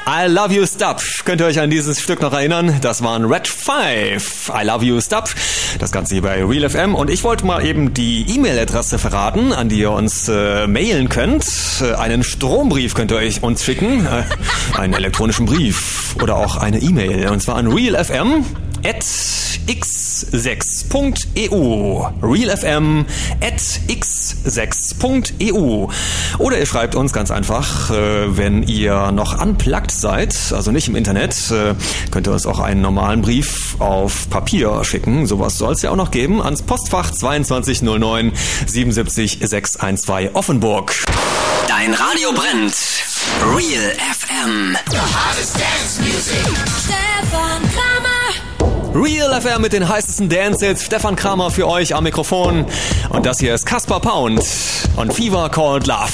I Love You Stop. Könnt ihr euch an dieses Stück noch erinnern? Das waren Red 5. I Love You Stop. Das Ganze hier bei Real FM. Und ich wollte mal eben die E-Mail-Adresse verraten, an die ihr uns mailen könnt. Einen Strombrief könnt ihr euch uns schicken. Einen elektronischen Brief oder auch eine E-Mail. Und zwar an realfm@x6.eu. realfm@x6.eu. Oder ihr schreibt uns ganz einfach, wenn ihr noch unplugged seid, also nicht im Internet, könnt ihr uns auch einen normalen Brief auf Papier schicken. Sowas soll es ja auch noch geben. Ans Postfach 2209 77 612 Offenburg. Dein Radio brennt. Real FM. The hottest dance music. Stefan Kramer. Real FM mit den heißesten Dance-Hits. Stefan Kramer für euch am Mikrofon. Und das hier ist Kaspar Pound und Fever Called Love.